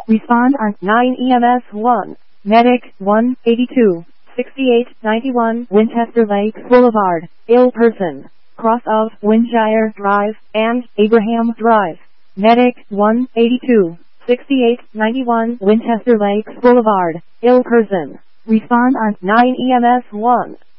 Respond on 9 EMS 1. Medic 182, 6891 Winchester Lakes Boulevard, ill person, cross of Windshire Drive and Abraham Drive. Medic 182, 6891 Winchester Lakes Boulevard, ill person. Respond on 9 EMS 1.